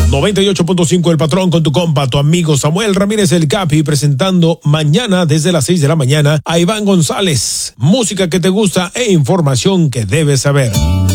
98.5 El Patrón con tu compa, tu amigo Samuel Ramírez el Capi, presentando mañana desde las 6 de la mañana a Iván González. Música que te gusta e información que debes saber.